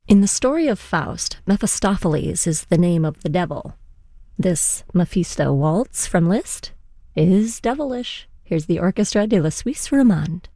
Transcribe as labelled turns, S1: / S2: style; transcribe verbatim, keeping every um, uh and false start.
S1: In the story of Faust, Mephistopheles is the name of the devil. This Mephisto waltz from Liszt is devilish. Here's the Orchestra de la Suisse Romande.